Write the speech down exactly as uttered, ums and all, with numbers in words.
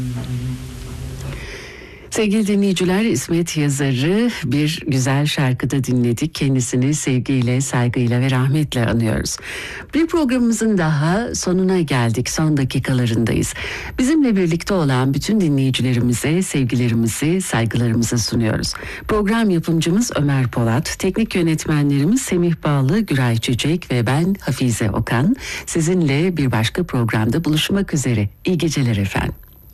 Sevgili dinleyiciler, İsmet Yazar'ı bir güzel şarkıda dinledik. Kendisini sevgiyle, saygıyla ve rahmetle anıyoruz. Bir programımızın daha sonuna geldik. Son dakikalarındayız. Bizimle birlikte olan bütün dinleyicilerimize sevgilerimizi, saygılarımızı sunuyoruz. Program yapımcımız Ömer Polat, teknik yönetmenlerimiz Semih Bağlı, Güray Çiçek ve ben Hafize Okan. Sizinle bir başka programda buluşmak üzere. İyi geceler efendim.